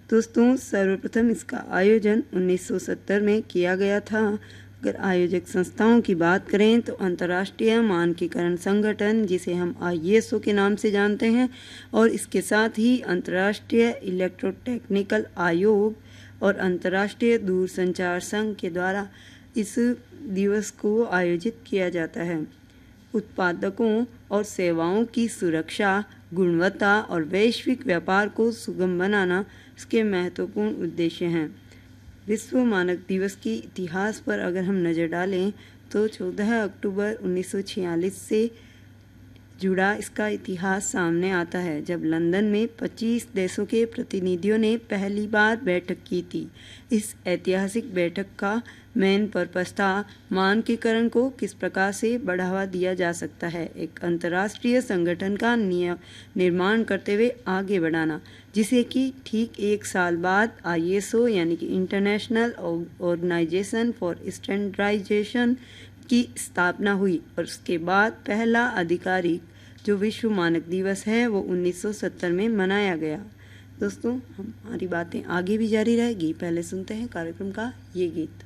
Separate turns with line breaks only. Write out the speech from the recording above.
दोस्तों, सर्वप्रथम इसका आयोजन 1970 में किया गया था। अगर आयोजक संस्थाओं की बात करें तो अंतर्राष्ट्रीय मानकीकरण संगठन, जिसे हम ISO के नाम से जानते हैं, और इसके साथ ही अंतर्राष्ट्रीय इलेक्ट्रोटेक्निकल आयोग और अंतर्राष्ट्रीय दूरसंचार संघ के द्वारा इस दिवस को आयोजित किया जाता है। उत्पादकों और सेवाओं की सुरक्षा, गुणवत्ता और वैश्विक व्यापार को सुगम बनाना इसके महत्वपूर्ण उद्देश्य हैं। विश्व मानक दिवस के इतिहास पर अगर हम नज़र डालें तो 14 अक्टूबर 1946 से जुड़ा इसका इतिहास सामने आता है, जब लंदन में 25 देशों के प्रतिनिधियों ने पहली बार बैठक की थी। इस ऐतिहासिक बैठक का मेन पर्पस था मानकीकरण को किस प्रकार से बढ़ावा दिया जा सकता है, एक अंतर्राष्ट्रीय संगठन का निर्माण करते हुए आगे बढ़ाना, जिसे कि ठीक 1 साल बाद ISO यानी कि इंटरनेशनल ऑर्गेनाइजेशन फॉर स्टैंडर्डाइजेशन की स्थापना हुई और उसके बाद पहला आधिकारिक जो विश्व मानक दिवस है वो 1970 में मनाया गया। दोस्तों, हमारी बातें आगे भी जारी रहेगी। पहले सुनते हैं कार्यक्रम का ये गीत।